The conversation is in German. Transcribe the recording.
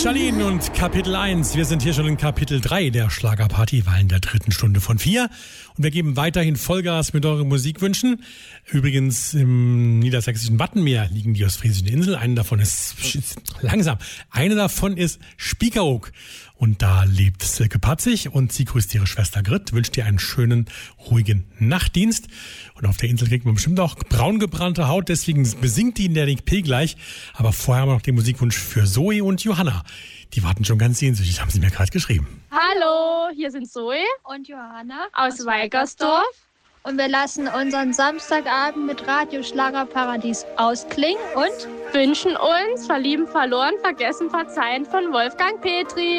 Charlene und Kapitel 1. Wir sind hier schon in Kapitel 3 der Schlagerparty, weil in der 3. Stunde von 4. Und wir geben weiterhin Vollgas mit euren Musikwünschen. Übrigens im niedersächsischen Wattenmeer liegen die ostfriesischen Inseln. Eine davon ist Spiekeroog. Und da lebt Silke Patzig und sie grüßt ihre Schwester Grit, wünscht ihr einen schönen, ruhigen Nachtdienst. Und auf der Insel kriegt man bestimmt auch braun gebrannte Haut, deswegen besingt die in der DP gleich. Aber vorher haben wir noch den Musikwunsch für Zoe und Johanna. Die warten schon ganz sehnsüchtig, haben sie mir gerade geschrieben. Hallo, hier sind Zoe und Johanna aus Weigersdorf. Und wir lassen unseren Samstagabend mit Radio Schlagerparadies ausklingen und wünschen uns Verlieben, verloren, vergessen, verzeihen von Wolfgang Petri.